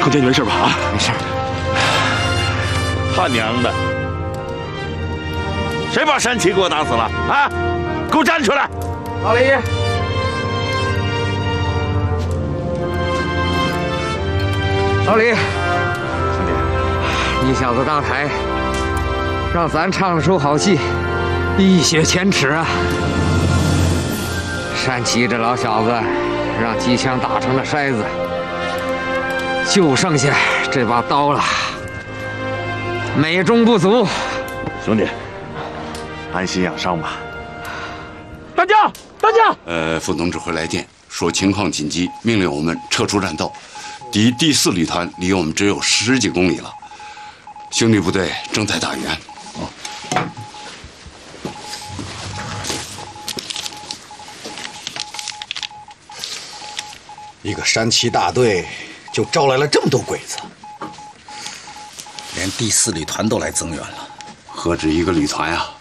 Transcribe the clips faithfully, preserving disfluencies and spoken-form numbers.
童坚，你没事吧？啊， 没事。 他娘的！谁把山崎给我打死了？啊！给我站出来！ 老李，老李， 兄弟， 你小子搭台，让咱唱了出好戏，一雪前耻啊！山崎这老小子，让机枪打成了筛子，就剩下这把刀了，美中不足。 兄弟，安心养伤吧。 大将，大将！ 呃，副总指挥来电说情况紧急，命令我们撤出战斗。敌第四旅团离我们只有十几公里了，兄弟部队正在打援。哦， 一个山崎大队就招来了这么多鬼子，连第四旅团都来增援了。 何止一个旅团啊！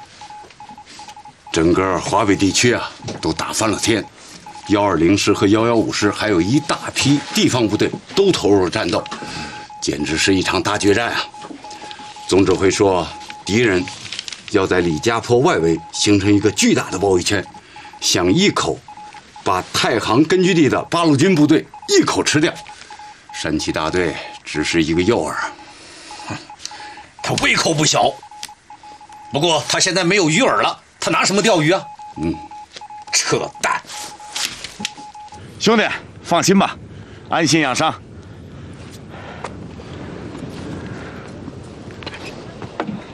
整个华北地区啊，都打翻了天。幺二零师和幺幺五师，还有一大批地方部队都投入了战斗，简直是一场大决战啊！总指挥说，敌人要在李家坡外围形成一个巨大的包围圈，想一口把太行根据地的八路军部队一口吃掉。山崎大队只是一个诱饵， 他胃口不小，不过他现在没有鱼饵了，他拿什么钓鱼啊？ 嗯， 扯淡！ 兄弟，放心吧，安心养伤。